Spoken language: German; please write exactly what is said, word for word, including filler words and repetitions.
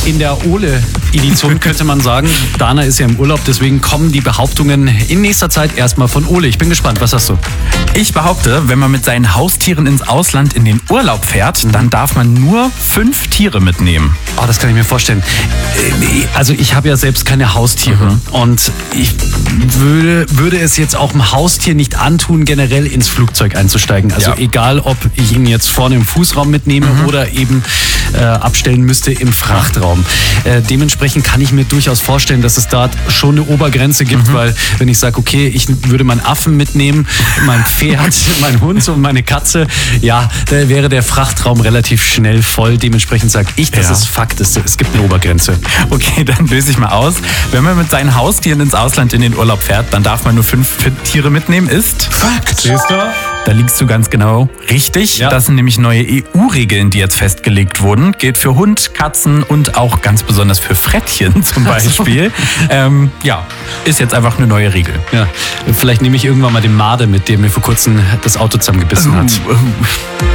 in der Ole-Edition könnte man sagen. Dana ist ja im Urlaub, deswegen kommen die Behauptungen in nächster Zeit erstmal von Ole. Ich bin gespannt, was hast du? Ich behaupte, wenn man mit seinen Haustieren ins Ausland in den Urlaub fährt, dann darf man nur fünf Tiere mitnehmen. Oh, das kann ich mir vorstellen. Also ich habe ja selbst keine Haustiere mhm. und ich würde, würde es jetzt auch einem Haustier nicht antun, generell ins Flugzeug einzusteigen. Also ja. egal, ob ich ihn jetzt vorne im Fußraum mitnehme mhm. oder eben äh, abstellen müsste im Frachtraum. Äh, dementsprechend kann ich mir durchaus vorstellen, dass es da schon eine Obergrenze gibt, mhm. weil wenn ich sage, okay, ich würde meinen Affen mitnehmen, mein Pferd, mein Hund und meine Katze, ja, da wäre der Frachtraum relativ schnell voll. Dementsprechend sage ich, dass ja. es Fakt ist. Es gibt eine Obergrenze. Okay, dann löse ich mal aus. Wenn man mit seinen Haustieren ins Ausland in den Urlaub fährt, dann darf man nur fünf Tiere mitnehmen. Ist Fakt. Siehst du? Da liegst du ganz genau richtig. Ja. Das sind nämlich neue E U-Regeln, die jetzt festgelegt wurden. Gilt für Hund, Katzen und auch ganz besonders für Frettchen zum Beispiel. ähm, ja, ist jetzt einfach eine neue Regel. Ja. Vielleicht nehme ich irgendwann mal den Marder mit, der mir vor kurzem das Auto zusammengebissen hat. Uh, uh.